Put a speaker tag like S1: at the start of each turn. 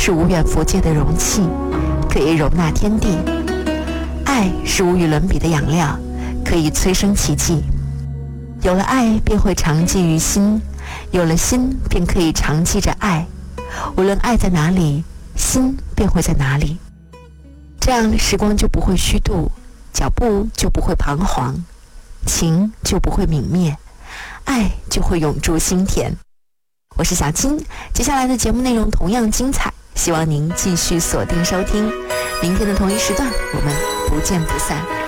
S1: 是无远弗届的容器，可以容纳天地。爱是无与伦比的养料，可以催生奇迹。有了爱，便会长记于心，有了心，便可以长记着爱。无论爱在哪里，心便会在哪里。这样时光就不会虚度，脚步就不会彷徨，情就不会泯灭，爱就会永驻心田。我是小青，接下来的节目内容同样精彩，希望您继续锁定收听。明天的同一时段，我们不见不散。